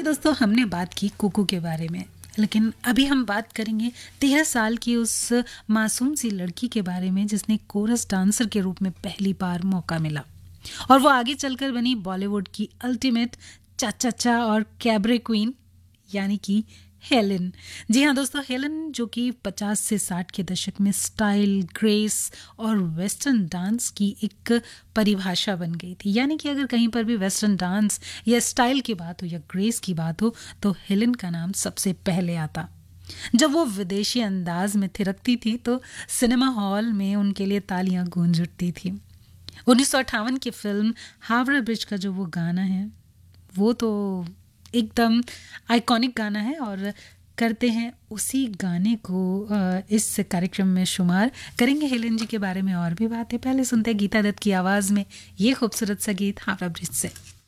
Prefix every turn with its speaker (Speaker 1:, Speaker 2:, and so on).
Speaker 1: जी दोस्तों, हमने बात की कुकू के बारे में, लेकिन अभी हम बात करेंगे 13 साल की उस मासूम सी लड़की के बारे में जिसने कोरस डांसर के रूप में पहली बार मौका मिला और वो आगे चलकर बनी बॉलीवुड की अल्टीमेट चा चा चा और कैबरे क्वीन, यानी कि हेलन। जी हाँ दोस्तों, हेलन जो कि 50 से 60 के दशक में स्टाइल, ग्रेस और वेस्टर्न डांस की एक परिभाषा बन गई थी। यानी कि अगर कहीं पर भी वेस्टर्न डांस या स्टाइल की बात हो या ग्रेस की बात हो तो हेलन का नाम सबसे पहले आता। जब वो विदेशी अंदाज में थिरकती थी तो सिनेमा हॉल में उनके लिए तालियां गूंज उठती थी। 1958 की फिल्म हावड़ा ब्रिज का जो वो गाना है, वो तो एकदम आइकॉनिक गाना है और करते हैं उसी गाने को इस कार्यक्रम में शुमार करेंगे। हेलेन जी के बारे में और भी बातें, पहले सुनते हैं गीता दत्त की आवाज़ में ये खूबसूरत सा गीत हावड़ा ब्रिज से।